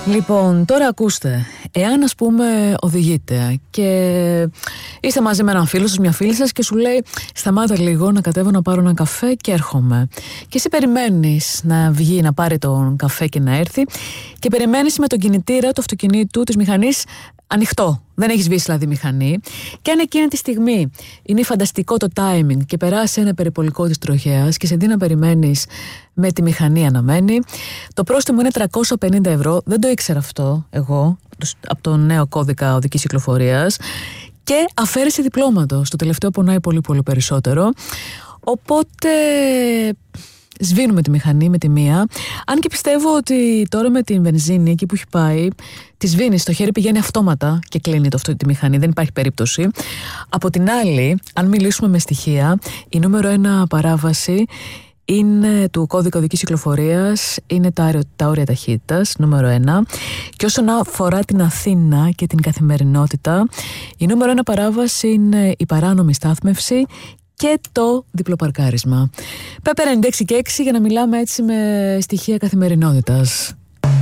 Λοιπόν, τώρα ακούστε, εάν ας πούμε οδηγείτε και είστε μαζί με έναν φίλο σας, μια φίλη σας και σου λέει σταμάτα λίγο να κατέβω να πάρω ένα καφέ και έρχομαι, και εσύ περιμένεις να βγει να πάρει τον καφέ και να έρθει και περιμένεις με τον κινητήρα του αυτοκινήτου, της μηχανής, ανοιχτό. Δεν έχει σβήσει δηλαδή μηχανή. Και αν εκείνη τη στιγμή είναι φανταστικό το timing και περάσει ένα περιπολικό της τροχέας και σε δει να περιμένεις με τη μηχανή αναμένη, το πρόστιμο είναι 350 ευρώ. Δεν το ήξερα αυτό εγώ από το νέο κώδικα οδικής κυκλοφορίας. Και αφαίρεση διπλώματος. Το τελευταίο πονάει πολύ πολύ περισσότερο. Οπότε σβήνουμε τη μηχανή με τη μία. Αν και πιστεύω ότι τώρα με την βενζίνη εκεί που έχει πάει, τη σβήνει, το χέρι πηγαίνει αυτόματα και κλείνει τη μηχανή, δεν υπάρχει περίπτωση. Από την άλλη, αν μιλήσουμε με στοιχεία, η νούμερο 1 παράβαση είναι του κώδικα οδικής κυκλοφορίας, είναι τα όρια ταχύτητας, νούμερο 1. Και όσον αφορά την Αθήνα και την καθημερινότητα, η νούμερο 1 παράβαση είναι η παράνομη στάθμευση και το διπλοπαρκάρισμα. Πέπε 96 και 6 για να μιλάμε έτσι με στοιχεία καθημερινότητας.